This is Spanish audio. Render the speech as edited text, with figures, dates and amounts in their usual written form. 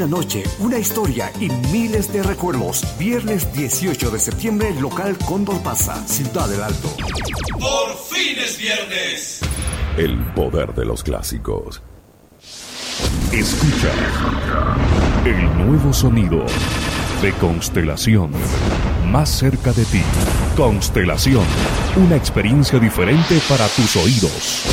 Una noche, una historia y miles de recuerdos. Viernes 18 de septiembre, local Cóndor Plaza, Ciudad del Alto. ¡Por fin es viernes! El poder de los clásicos. Escucha el nuevo sonido de Constelación. Más cerca de ti. Constelación. Una experiencia diferente para tus oídos.